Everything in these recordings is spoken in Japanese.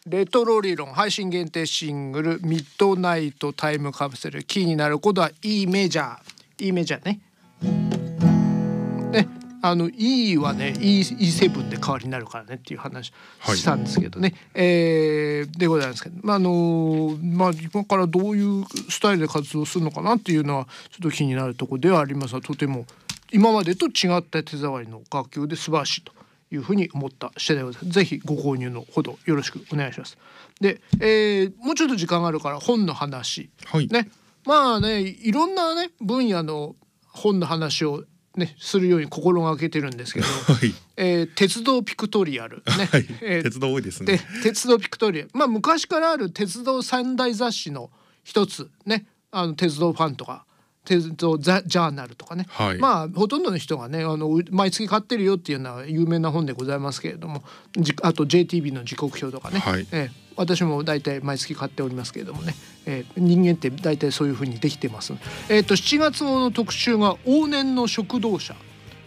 レトロ理論配信限定シングルミッドナイトタイムカプセル、キーになることは E メジャーね。E はね E7 で代わりになるからねっていう話したんですけどね、でございますけど、今からどういうスタイルで活動するのかなっていうのはちょっと気になるところではありますが、とても今までと違った手触りの楽曲で素晴らしいというふうに思った次第でございます。ぜひご購入のほどよろしくお願いします。で、もうちょっと時間があるから本の話、ね、いろんなね分野の本の話をするように心がけてるんですけど、鉄道ピクトリアルね、 鉄道多いですね。 鉄道ピクトリアル、昔からある鉄道三大雑誌の一つね、鉄道ファンとか鉄道ジャーナルとかね、ほとんどの人がね毎月買ってるよっていうのは有名な本でございますけれども、あと JTB の時刻表とかね、私も大体毎月買っておりますけれどもね、人間って大体そういう風にできてます。7月号の特集が往年の食堂車。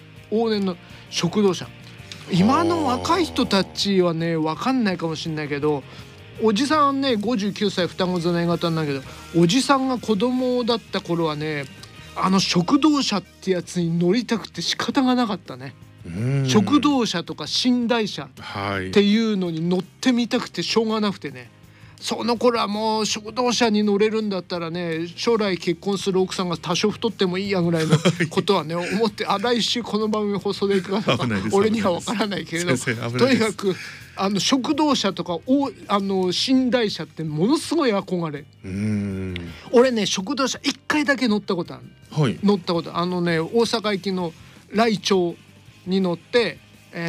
今の若い人たちはね分かんないかもしれないけど、おじさんね59歳双子座の A 型なんだけど、おじさんが子供だった頃はね食堂車ってやつに乗りたくて仕方がなかったね。食堂車とか寝台車っていうのに乗ってみたくてしょうがなくてね、その頃はもう食堂車に乗れるんだったらね将来結婚する奥さんが多少太ってもいいやぐらいのことはね思って、来週この番組放送でいくかどうか俺には分からないけれど、とにかく食堂車とか寝台車ってものすごい憧れ。俺ね食堂車1回だけ乗ったことある、大阪行きの来町に乗って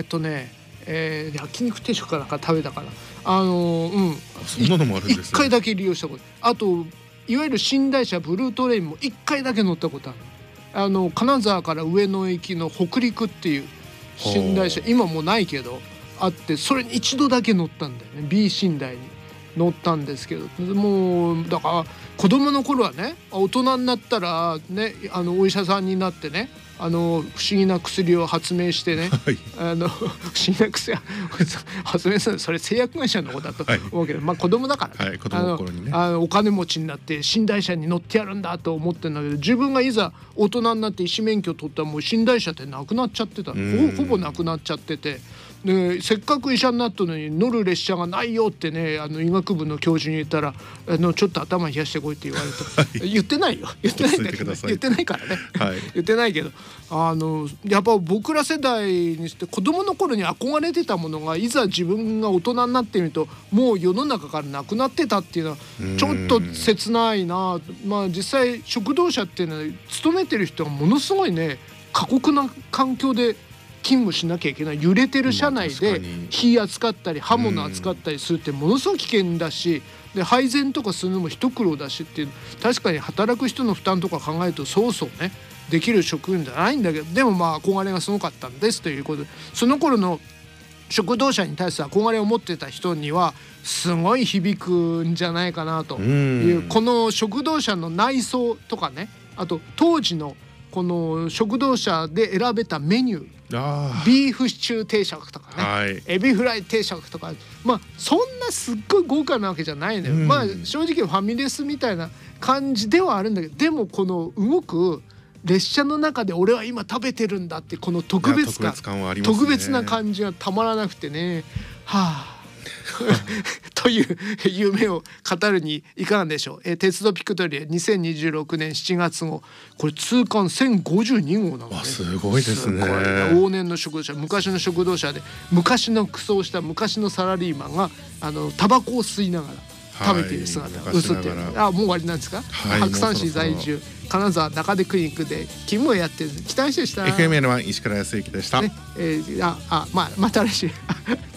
焼肉定食かなんか食べたかな、 そんなのもあるんですね。 1回だけ利用したこと、あといわゆる寝台車ブルートレインも1回だけ乗ったことある。金沢から上野行きの北陸っていう寝台車今もうないけどあって、それに一度だけ乗ったんだよね。 B 寝台に乗ったんですけど、もうだから子供の頃はね、大人になったらねお医者さんになってね不思議な薬を発明してね、不思議な薬発明する、それ製薬会社のことだと思うけど、子供だからね、 子供の頃にねお金持ちになって寝台車に乗ってやるんだと思ってるんだけど、自分がいざ大人になって医師免許取ったらもう寝台車ってなくなっちゃってたの、ほぼなくなっちゃってて、でせっかく医者になったのに乗る列車がないよってね医学部の教授に言ったらちょっと頭冷やしてこいって言われて、言ってないよ、言ってないんだけど、言ってないからね、言ってないけどやっぱ僕ら世代にして子供の頃に憧れてたものがいざ自分が大人になってみるともう世の中からなくなってたっていうのはちょっと切ないな。実際食堂車っていうのは勤めてる人がものすごいね過酷な環境で勤務しなきゃいけない、揺れてる車内で火扱ったり刃物扱ったりするってものすごい危険だし、で配膳とかするのも一苦労だしっていう、確かに働く人の負担とか考えるとそうそうねできる職員じゃないんだけど、でも憧れがすごかったんですということで、その頃の食堂車に対して憧れを持ってた人にはすごい響くんじゃないかなという、この食堂車の内装とかね、あと当時のこの食堂車で選べたメニュー、ビーフシチュー定食とかね、エビフライ定食とか、そんなすっごい豪華なわけじゃないのよ。正直ファミレスみたいな感じではあるんだけど、でもこの動く列車の中で俺は今食べてるんだってこの特別感はありますね。特別な感じがたまらなくてね、という夢を語るにいかがでしょう。鉄道ピクトリア2026年7月号、これ通貫1052号なので、 すごいですね。 往年の食堂車、昔の食堂車で昔の服装をした昔のサラリーマンがタバコを吸いながら食べている姿が映っている。もう終わりなんですか。白山市在住、金沢中出クリニックで勤務をやってる、期待してした。 FMN1 石倉康之でした、 また来週